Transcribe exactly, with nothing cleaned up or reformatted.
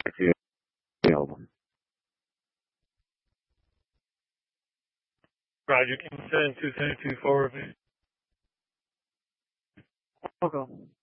to the album. Roger, can you send two seven two forward? Okay.